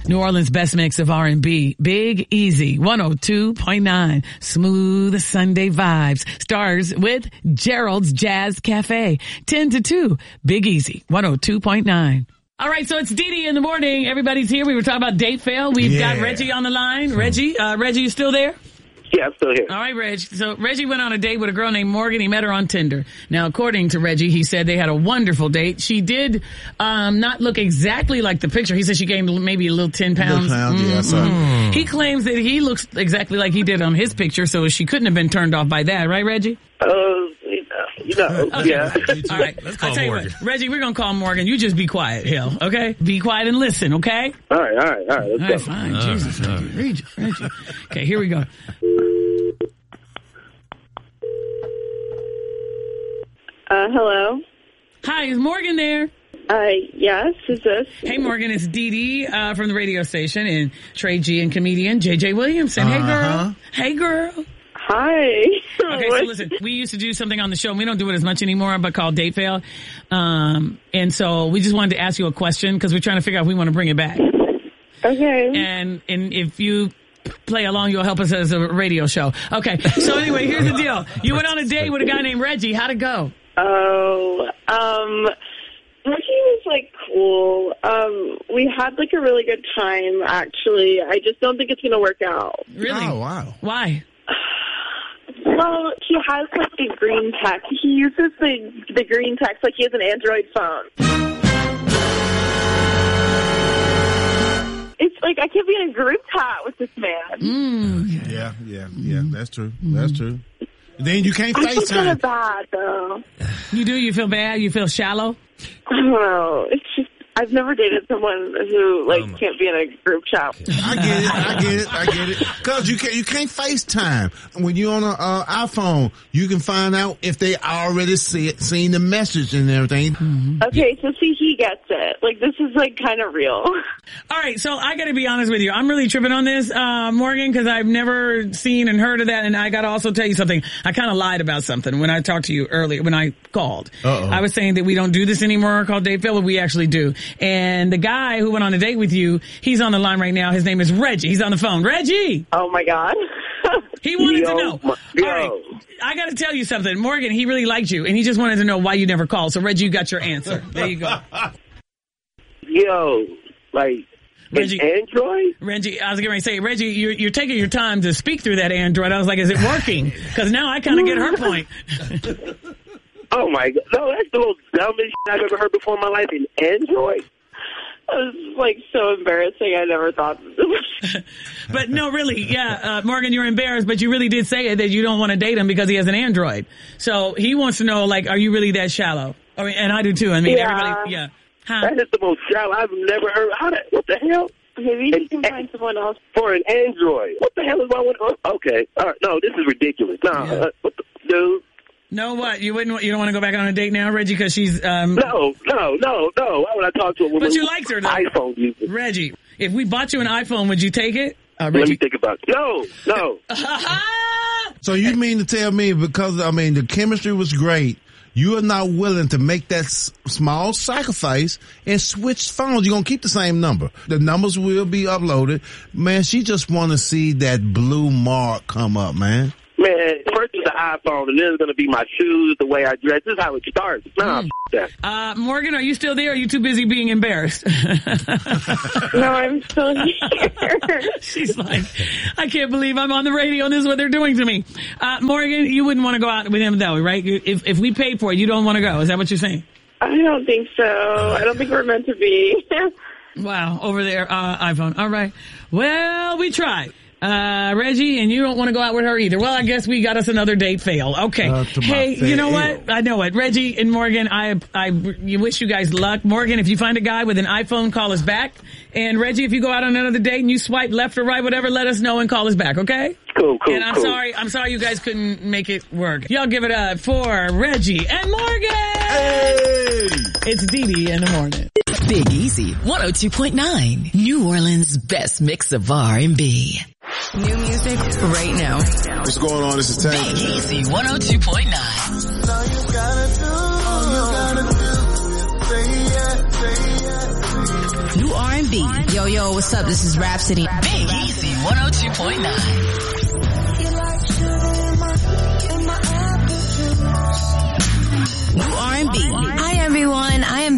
New Orleans' best mix of R&B. Big Easy, 102.9. Smooth Sunday vibes. Stars with Gerald's Jazz Cafe. 10 to 2. Big Easy, 102.9. All right, so it's Dee Dee in the morning. Everybody's here. We were talking about date fail. We've got Reggie on the line. Reggie, you still there? Yeah, I'm still here. All right, Reg. So Reggie went on a date with a girl named Morgan. He met her on Tinder. Now, according to Reggie, he said they had a wonderful date. She did not look exactly like the picture. He said she gained maybe a little 10 pounds. Yeah, He claims that he looks exactly like he did on his picture, so she couldn't have been turned off by that, right, Reggie? Okay. Yeah. All right. I'll tell you what, Reggie, we're going to call Morgan. You just be quiet, Hill, okay? Be quiet and listen, okay? All right. Let's go. Fine. Jesus. Reggie. Okay, here we go. Hello? Hi, is Morgan there? Yes, who's this? Hey, Morgan, it's Dee Dee from the radio station and Trey G and comedian J.J. Williamson. Hey, girl. Hey, girl. Hi. Okay, so listen, we used to do something on the show, and we don't do it as much anymore, but called Date Fail. And so we just wanted to ask you a question because we're trying to figure out if we want to bring it back. Okay. And if you play along, you'll help us as a radio show. Okay, so anyway, here's the deal. You went on a date with a guy named Reggie. How'd it go? Reggie was, cool. We had, a really good time, actually. I just don't think it's going to work out. Really? Oh, wow. Why? Well, he has, a green text. He uses the green text like he has an Android phone. It's I can't be in a group chat with this man. Yeah, that's true. That's true. Then you can't FaceTime. I feel kind of bad, though. You do? You feel bad? You feel shallow? I don't know. It's just, I've never dated someone who, can't be in a group chat. I get it. Because you can't FaceTime. When you're on an iPhone, you can find out if they already seen the message and everything. Mm-hmm. Okay, so see, he gets it. This is, kind of real. All right, so I got to be honest with you. I'm really tripping on this, Morgan, because I've never seen and heard of that. And I got to also tell you something. I kind of lied about something when I talked to you earlier, when I called. Uh-oh. I was saying that we don't do this anymore called Date Fail, but we actually do. And the guy who went on a date with you, he's on the line right now. His name is Reggie. He's on the phone. Reggie! Oh, my God. He wanted to know. All right, I got to tell you something. Morgan, he really liked you, and he just wanted to know why you never called. So, Reggie, you got your answer. There you go. Reggie, Android? Reggie, I was going to say, Reggie, you're taking your time to speak through that Android. I was like, is it working? Because now I kind of get her point. Oh, my God. No, that's the most dumbest shit I've ever heard before in my life. An Android? It was, so embarrassing. I never thought this. But no, really, yeah, Morgan, you're embarrassed, but you really did say that you don't want to date him because he has an Android. So he wants to know, are you really that shallow? I mean, and I do too. I mean, everybody, yeah. Huh? That is the most shallow I've never heard. What the hell? Maybe you can find someone else. For an Android. What the hell is wrong with... Okay. All right. No, this is ridiculous. No, dude. No, what? You don't want to go back on a date now, Reggie, because she's... No. Why would I talk to a woman? But you liked her, though. iPhone user. Reggie, if we bought you an iPhone, would you take it? Let me think about it. No. So you mean to tell me because, the chemistry was great, you are not willing to make that small sacrifice and switch phones? You're going to keep the same number. The numbers will be uploaded. Man, she just want to see that blue mark come up, man. Man, first is the iPhone, and then it's going to be my shoes, the way I dress. This is how it starts. Nah, that. Morgan, are you still there, or are you too busy being embarrassed? No, I'm still here. She's like, I can't believe I'm on the radio and this is what they're doing to me. Morgan, you wouldn't want to go out with him, though, right? If we paid for it, you don't want to go. Is that what you're saying? I don't think so. I don't think we're meant to be. Wow, over there, iPhone. All right. Well, we tried. Reggie, and you don't want to go out with her either. Well, I guess we got us another date fail. Okay. Hey, you know what? I know what. Reggie and Morgan, you wish you guys luck. Morgan, if you find a guy with an iPhone, call us back. And Reggie, if you go out on another date and you swipe left or right, whatever, let us know and call us back, okay? Cool. And I'm sorry you guys couldn't make it work. Y'all give it up for Reggie and Morgan! Hey! It's Dee Dee in the morning. Big Easy, 102.9. New Orleans' best mix of R&B. New music right now. What's going on? This is Tank. Big Easy, 102.9. New new R&B. Yo, what's up? This is Rhapsody. Big Easy 102.9.